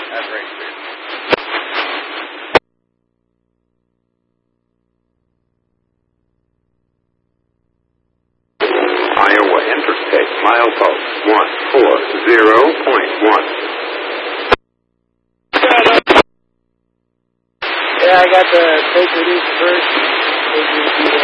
That's right, sir. Iowa Interstate, milepost 140.1. Yeah, I got the Baker East first.